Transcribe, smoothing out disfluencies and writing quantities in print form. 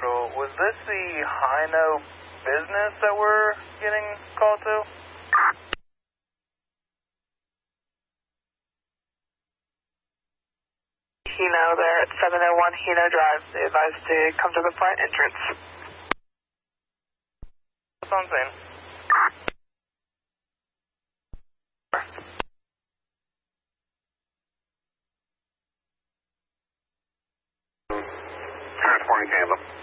Patrol. Was this the Hino business that we're getting called to? Hino there at 701 Hino Drive. They advised to come to the front entrance. What's on scene? Transporting Camden.